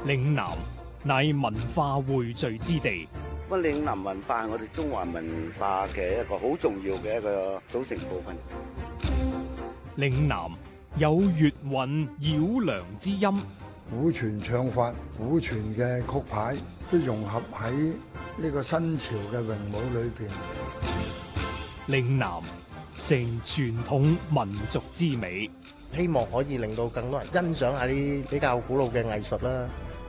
嶺南乃文化匯聚之地。 嶺南文化係我哋中華文化嘅一個好重要嘅一個組成部分。 嶺南有粵韻繞梁之音， 古傳唱法、古傳嘅曲牌都融合喺呢個新潮嘅詠舞裏邊。 嶺南成傳統民族之美， 希望可以令到更多人欣賞下啲比較古老嘅藝術啦。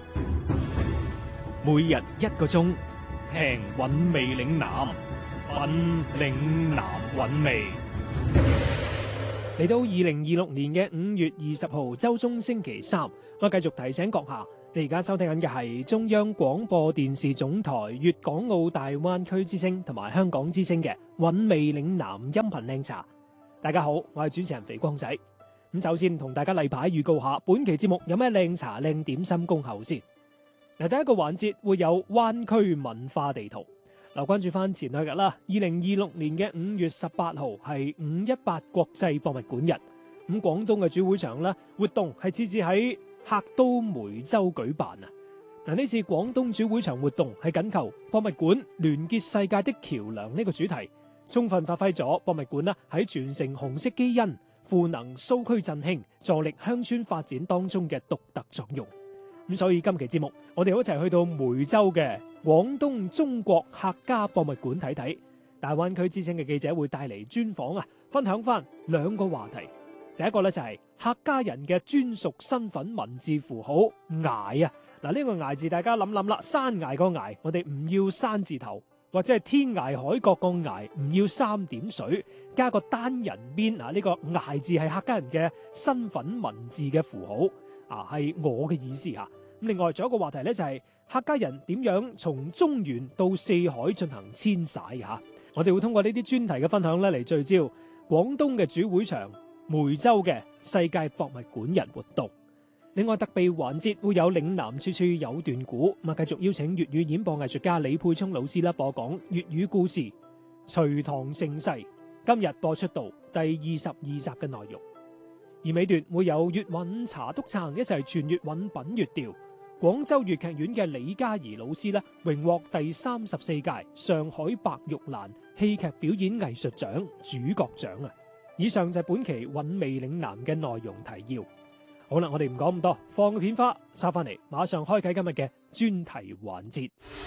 每日1個鐘，聽韻味嶺南，品嶺南韻味。嚟到2026年嘅5月20號周中星期三，我繼續提醒閣下，你而家收聽緊嘅係中央廣播電視總台粵港澳大灣區之聲同埋香港之聲嘅韻味嶺南音頻靚茶。大家好，我係主持人肥光仔。咁首先同大家例牌預告下，本期節目有咩靚茶靚點心恭候先。第一個環節會有灣區文化地圖。關注翻前兩日啦，2026年嘅5月18號係518國際博物館日。咁廣東嘅主會場咧，活動係設置喺客都梅州舉辦啊。呢次廣東主會場活動係緊扣博物館聯結世界的橋樑呢個主題，充分發揮咗博物館啦喺傳承紅色基因、賦能蘇區振興、助力鄉村發展當中嘅獨特作用。咁所以今期節目，我哋一齊去到梅州嘅廣東中國客家博物館睇睇。大灣區之聲嘅記者會帶嚟專訪啊，分享翻兩個話題。第一個咧就係客家人嘅專屬身份文字符號崖啊。呢個崖字大家諗諗啦，山崖個崖，我哋唔要山字頭，或者係天涯海角個崖，唔要三點水，加個單人邊啊。呢個崖字係客家人嘅身份文字嘅符號啊，係我嘅意思啊。另外仲有一個話題咧，就係客家人點樣從中原到四海進行遷徙嚇。我哋會通過呢啲專題嘅分享咧嚟聚焦廣東嘅主會場梅州嘅世界博物館日活動。另外特備環節會有嶺南處處有段古，咁繼續邀請粵語演播藝術家李沛聰老師啦播講粵語故事《隋唐盛世》，今日播出到第22集嘅內容。而尾段會有粵韻茶督撐一齊傳粵韻品粵調。廣州粵劇院嘅李嘉怡老師咧，榮獲第34屆上海白玉蘭戲劇表演藝術獎主角獎啊！以上就係本期韻味嶺南嘅內容提要。好啦，我哋唔講咁多，放個片花，收翻嚟，馬上開啟今日嘅專題環節。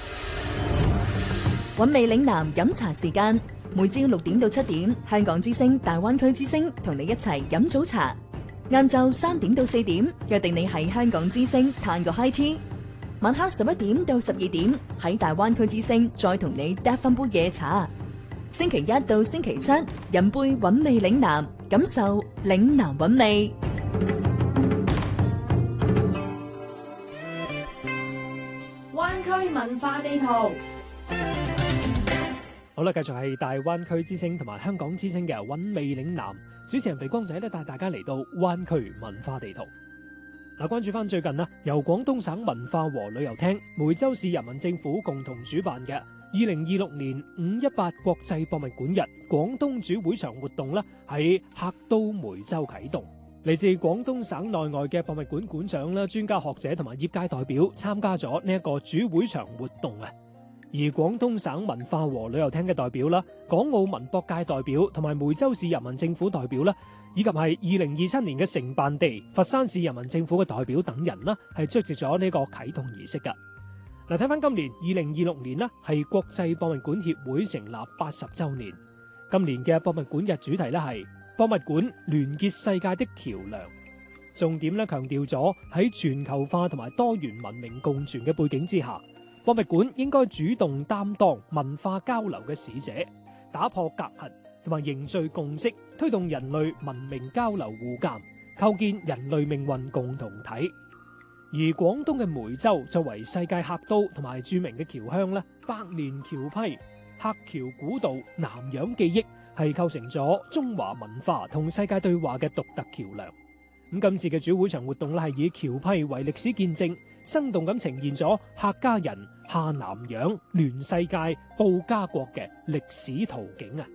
韻味嶺南飲茶時間，每朝6點到7點，香港之聲、大灣區之聲同你一齊飲早茶。晏晝3點到4點，約定你喺香港之聲嘆個 high tea。晚黑11點到12點，喺大灣區之聲再同你嗒翻杯夜茶。星期一到星期七，飲杯韻味嶺南，感受嶺南韻味。 灣區文化地圖。 好啦，繼續係大灣區之聲同埋香港之聲嘅韻味嶺南，主持人肥光仔咧帶大家嚟到灣區文化地圖。關注翻最近啦，由廣東省文化和旅遊廳、梅州市人民政府共同主辦嘅2026年518國際博物館日廣東主會場活動咧，喺客都梅州啟動。嚟自廣東省內外嘅博物館館長啦、專家學者同埋業界代表參加咗呢一個主會場活動啊。而廣東省文化和旅遊廳嘅代表啦、港澳文博界代表同埋梅州市人民政府代表啦，以及係2027年嘅承辦地佛山市人民政府嘅代表等人啦，係出席咗呢個啟動儀式噶。睇翻今年2026年啦，係國際博物館協會成立80週年。今年嘅博物館日主題咧係博物館聯結世界的橋樑，重點咧強調咗喺全球化同埋多元文明共存嘅背景之下，博物館應該主動擔當文化交流嘅使者，打破隔閡同埋凝聚共識，推動人類文明交流互鑒，構建人類命運共同體。而廣東嘅梅州作為世界客都同埋著名嘅僑鄉咧，百年橋批、客橋古道、南洋記憶係構成咗中華文化同世界對話嘅獨特橋樑。今次嘅主會場活動咧係以橋批為歷史見證，生動咁呈現咗客家人下南洋聯世界報家國嘅歷史圖景啊！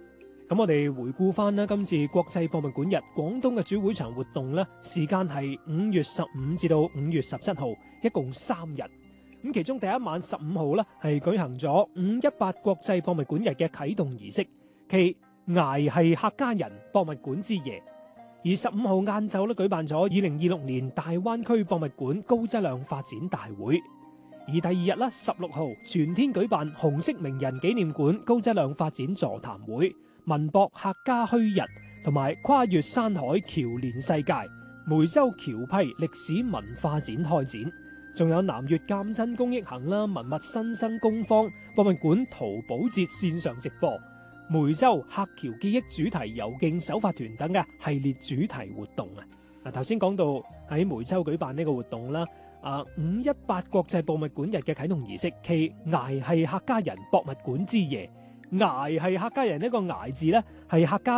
咁我哋回顧翻啦，今次國際博物館日廣東嘅主會場活動呢，時間係5月15至到5月17號，一共3日。咁其中第一晚15號呢，係舉行咗518國際博物館日嘅啟動儀式，其崖係客家人博物館之夜。而15號晏晝咧舉辦咗2026年大灣區博物館高質量發展大會。而第二日咧16號全天舉辦紅色名人紀念館高質量發展座談會、文博客家墟日同埋跨越山海橋連世界梅州橋批歷史文化展開展，仲有南粵鑑真公益行啦、文物新生工坊、博物館淘寶節線上直播、梅州客橋記憶主題遊徑首發團等嘅系列主題活動啊！嗱，頭先講到喺梅州舉辦呢個活動啦，518國際博物館日嘅啟動儀式，其崖係客家人博物館之夜。崖係客家人呢個崖字呢，係客家